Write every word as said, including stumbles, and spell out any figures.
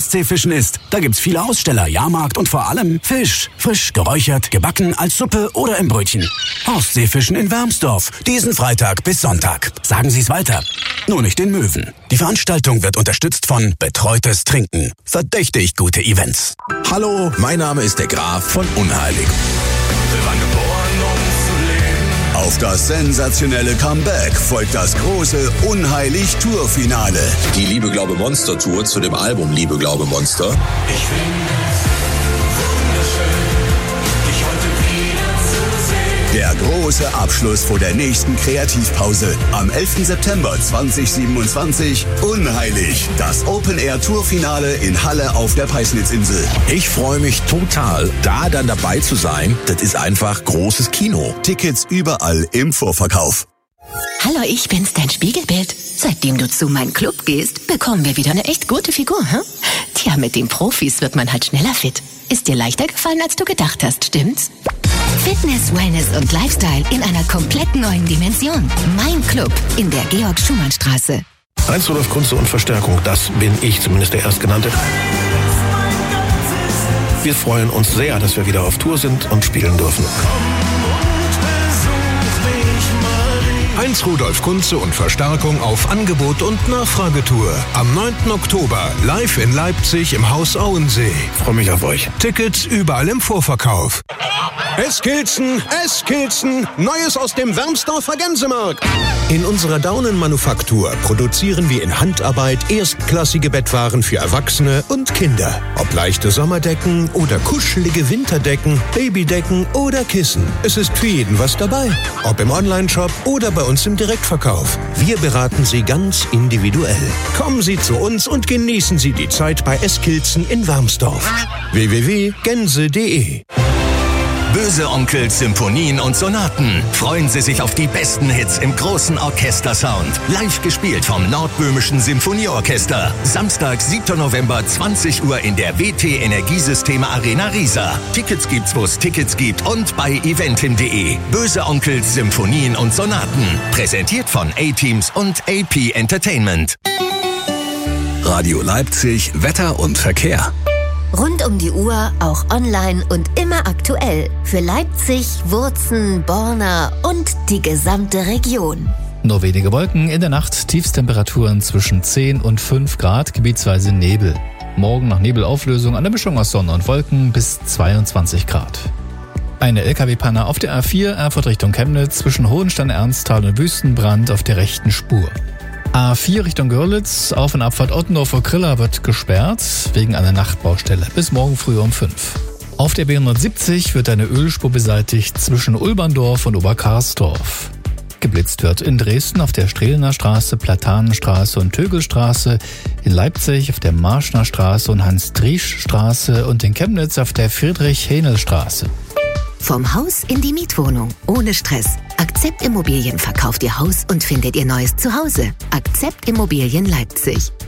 Ostseefischen ist. Da gibt's viele Aussteller, Jahrmarkt und vor allem Fisch. Frisch, geräuchert, gebacken, als Suppe oder im Brötchen. Ostseefischen in Wermsdorf. Diesen Freitag bis Sonntag. Sagen Sie's weiter. Nur nicht den Möwen. Die Veranstaltung wird unterstützt von Betreutes Trinken. Verdächtig gute Events. Hallo, mein Name ist der Graf von Unheilig. Auf das sensationelle Comeback folgt das große Unheilig-Tour-Finale. Die Liebe, Glaube, Monster-Tour zu dem Album Liebe, Glaube, Monster. Ich finde es wunderschön, dich heute wieder zu sehen. Der große Abschluss vor der nächsten Kreativpause. Am elften September zweitausendsiebenundzwanzig. Unheilig. Das Open-Air-Tour-Finale in Halle auf der Peisnitzinsel. Ich freue mich total, da dann dabei zu sein. Das ist einfach großes Kino. Tickets überall im Vorverkauf. Hallo, ich bin's, dein Spiegelbild. Seitdem du zu meinem Club gehst, bekommen wir wieder eine echt gute Figur, hm? Tja, mit den Profis wird man halt schneller fit. Ist dir leichter gefallen, als du gedacht hast, stimmt's? Fitness, Wellness und Lifestyle in einer komplett neuen Dimension. Mein Club in der Georg-Schumann-Straße. Heinz Rudolf Kunze und Verstärkung, das bin ich, zumindest der Erstgenannte. Wir freuen uns sehr, dass wir wieder auf Tour sind und spielen dürfen. Heinz Rudolf Kunze und Verstärkung auf Angebot und Nachfragetour. Am neunten Oktober live in Leipzig im Haus Auensee. Freue mich auf euch. Tickets überall im Vorverkauf. Eskilzen, Eskilzen, Neues aus dem Wermsdorfer Gänsemarkt. In unserer Daunenmanufaktur produzieren wir in Handarbeit erstklassige Bettwaren für Erwachsene und Kinder. Ob leichte Sommerdecken oder kuschelige Winterdecken, Babydecken oder Kissen. Es ist für jeden was dabei. Ob im Onlineshop oder bei uns im Direktverkauf. Wir beraten Sie ganz individuell. Kommen Sie zu uns und genießen Sie die Zeit bei Eskilzen in Wermsdorf. w w w punkt gänse punkt de Böse Onkel, Symphonien und Sonaten. Freuen Sie sich auf die besten Hits im großen Orchestersound. Live gespielt vom Nordböhmischen Symphonieorchester. Samstag, siebter November, zwanzig Uhr in der W T Energiesysteme Arena Riesa. Tickets gibt's, wo es Tickets gibt und bei eventim punkt de. Böse Onkels, Symphonien und Sonaten. Präsentiert von A-Teams und A P Entertainment. Radio Leipzig, Wetter und Verkehr. Rund um die Uhr, auch online und immer aktuell. Für Leipzig, Wurzen, Borna und die gesamte Region. Nur wenige Wolken, in der Nacht Tiefstemperaturen zwischen zehn und fünf Grad, gebietsweise Nebel. Morgen nach Nebelauflösung eine Mischung aus Sonne und Wolken bis zweiundzwanzig Grad. Eine L K W-Panne auf der A vier Erfurt Richtung Chemnitz zwischen Hohenstein-Ernsthal und Wüstenbrand auf der rechten Spur. A vier Richtung Görlitz, Auf- und Abfahrt Ottendorfer-Kriller wird gesperrt, wegen einer Nachtbaustelle, bis morgen früh um fünf. Auf der B hundertsiebzig wird eine Ölspur beseitigt zwischen Ulberndorf und Oberkarsdorf. Geblitzt wird in Dresden auf der Strehlener Straße, Platanenstraße und Tögelstraße, in Leipzig auf der Marschner Straße und Hans-Driesch-Straße und in Chemnitz auf der Friedrich-Hähnel-Straße. Vom Haus in die Mietwohnung, ohne Stress. Akzept Immobilien verkauft Ihr Haus und findet Ihr neues Zuhause. Akzept Immobilien Leipzig.